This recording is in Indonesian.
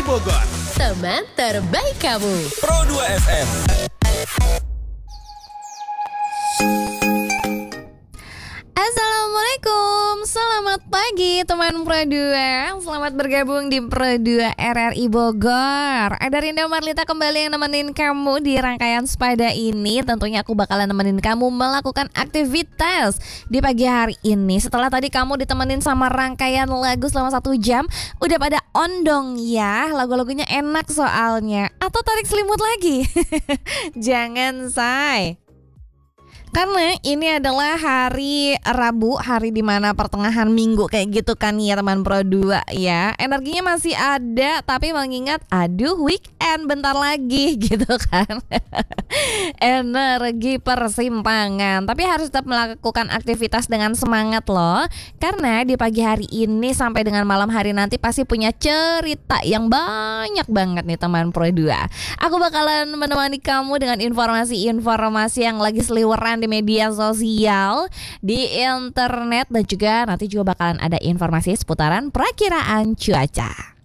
Bogor. Teman terbaik kamu. Pro 2 FM. Assalamualaikum, selamat pagi teman Pro 2. Selamat bergabung di Pro 2 RRI Bogor. Ada Rinda Marlita kembali yang nemenin kamu di rangkaian Sepada ini. Tentunya aku bakalan nemenin kamu melakukan aktivitas di pagi hari ini. Setelah tadi kamu ditemenin sama rangkaian lagu selama 1 jam, udah pada on dong ya. Lagu-lagunya enak soalnya. Atau tarik selimut lagi? Jangan, say. Karena ini adalah hari Rabu, hari dimana pertengahan minggu kayak gitu kan ya teman Pro 2 ya. Energinya masih ada tapi mengingat aduh weekend bentar lagi gitu kan. Energi persimpangan. Tapi harus tetap melakukan aktivitas dengan semangat loh. Karena di pagi hari ini sampai dengan malam hari nanti pasti punya cerita yang banyak banget nih teman Pro 2. Aku bakalan menemani kamu dengan informasi-informasi yang lagi seliweran di media sosial, di internet, dan juga nanti juga bakalan ada informasi seputaran perakiraan cuaca.